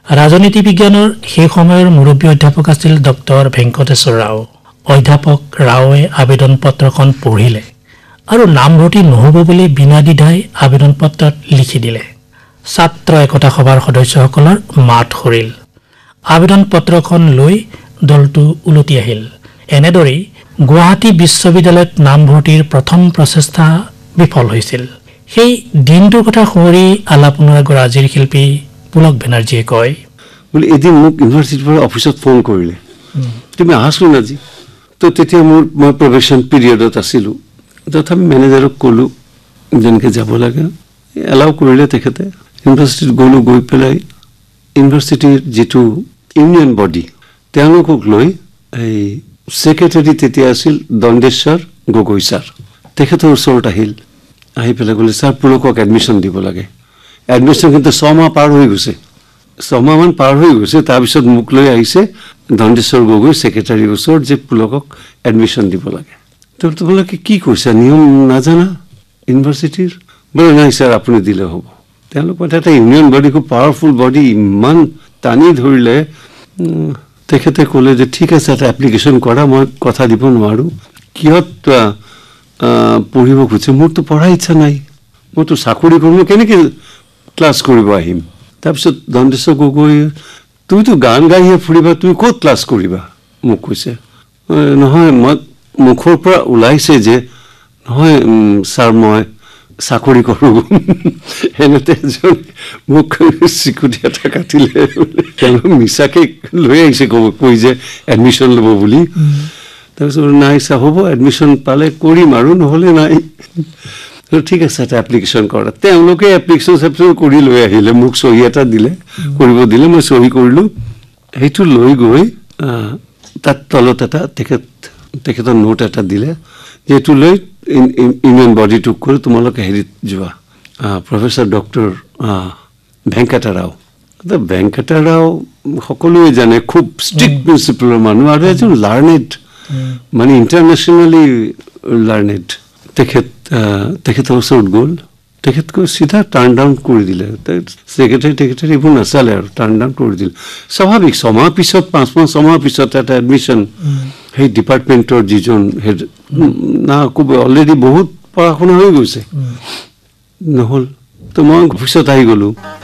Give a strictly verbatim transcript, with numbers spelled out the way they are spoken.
ৰাজনীতি বিজ্ঞানৰ সেই সময়ৰ মুৰব্বী অধ্যাপক আছিল ডক্টৰ ভেংকটেশ্বৰ ৰাও। অধ্যাপক ৰাওৱে আবেদন পত্ৰখন পঢ়িলে আৰু নামভৰ্তি নহ'ব বুলি বিনা দ্বিধাই আবেদন পত্ৰত লিখি দিলে। ছাত্ৰ একতা সভাৰ সদস্যসকলৰ মাত সৰিল। আবেদন পত্ৰখন লৈ দলটো উলটি আহিল। এনেদৰেই গুৱাহাটী বিশ্ববিদ্যালয়ত নামভৰ্তিৰ প্ৰথম প্ৰচেষ্টা বিফল হৈছিল। সেই দিনটোৰ কথা সোঁৱৰি আলাপনৰ আগৰ আজিৰ শিল্পী পুলক বেনাৰ্জীয়ে কয়, বোলে এদিন মোক ইউনিভাৰ্চিটিৰ পৰা অফিচত ফোন কৰিলে, তুমি আহাচোন আজি। তো তেতিয়া মোৰ মই প্ৰবেশ্যন পিৰিয়ডত আছিলোঁ। তথাপি মেনেজাৰক ক'লোঁ যেনেকৈ যাব লাগে, এলাউ কৰিলে তেখেতে। ইউনিভাৰ্চিটিত গ'লোঁ, গৈ পেলাই ইউনিভাৰ্চিটিৰ যিটো ইউনিয়ন বডি তেওঁলোকক লৈ এই ছেক্ৰেটাৰী তেতিয়া আছিল দণ্ডেশ্বৰ গগৈ ছাৰ, তেখেতৰ ওচৰত আহিল। আহি পেলাই ক'লে, ছাৰ পুলকক এডমিশ্যন দিব লাগে। এডমিশ্যন কিন্তু ছমাহ পাৰ হৈ গৈছে, ছমাহমান পাৰ হৈ গৈছে। তাৰপিছত মোক লৈ আহিছে দণ্ডেশ্বৰ গগৈ ছেক্ৰেটাৰীৰ ওচৰত যে পুলকক এডমিশ্যন দিব লাগে। তো তোমালোকে কি কৈছা, নিয়ম নাজানা ইউনিভাৰ্চিটিৰ? বোলে নাই ছাৰ আপুনি দিলে হ'ব। তেওঁলোক এটা ইউনিয়ন বডি, খুব পাৱাৰফুল বডি, ইমান টানি ধৰিলে। তেখেতে ক'লে যে ঠিক আছে, এটা এপ্লিকেশ্যন কৰা, মই কথা দিব নোৱাৰোঁ। কিহত পঢ়িব খুজিছে? মোৰতো পঢ়াৰ ইচ্ছা নাই, মইতো চাকৰি কৰোঁ, মই কেনেকৈ ক্লাছ কৰিব আহিম? তাৰপিছত দণ্ডেশ্বৰ গগৈ, তুমিতো গান গাইহে ফুৰিবা, তুমি ক'ত ক্লাছ কৰিবা? মোক কৈছে, নহয় মই মুখৰ পৰা ওলাইছে যে নহয় ছাৰ মই চাকৰি কৰোঁ। সেনেতে এজন মোক চিকুটি এটা কাটিলে। তেওঁলোক মিছাকৈ লৈ আহিছে ক'ব কৈ যে এডমিশ্যন ল'ব বুলি। তাৰপিছত নাই ছাৰ হ'ব, এডমিশ্যন পালে কৰিম আৰু নহ'লে নাই। ঠিক আছে, এটা এপ্লিকেশ্যন কৰা। তেওঁলোকে এপ্লিকেশ্যন চেপ্লিকেশ্যন কৰি লৈ আহিলে, মোক চহী এটা দিলে, কৰিব দিলে, মই চহী কৰিলোঁ। সেইটো লৈ গৈ তাত তলত এটা তেখেত তেখেতৰ নোট এটা দিলে, যিটো লৈ ইউনিয়ন বডিটোক কৰি তোমালোকে হেৰিত যোৱা, প্ৰফেচাৰ ডক্টৰ ভেংকটা ৰাও। ভেংকটা ৰাও সকলোৱে জানে, খুব ষ্ট্ৰিক্ট প্ৰিন্সিপলৰ মানুহ আৰু এজন লাৰ্নেড, মানে ইণ্টাৰনেশ্যনেলি লাৰ্নেড। তেখেত তেখেতৰ ওচৰত গ'ল, তেখেতকৈ চিধা টাৰ্ণ ডাউন কৰি দিলে। ছেক্ৰেটাৰী টেক্ৰেটাৰী এইবোৰ নাচালে আৰু টাৰ্ণ ডাউন কৰি দিলে। স্বাভাৱিক, ছমাহ পিছত পাঁচ মাহ ছমাহ পিছত এটা এডমিশ্যন। সেই ডিপাৰ্টমেণ্টৰ যিজন হেড না খুব অলৰেডি বহুত পঢ়া শুনা হৈ গৈছে, নহ'ল। তো মই অফিচত আহি গ'লোঁ।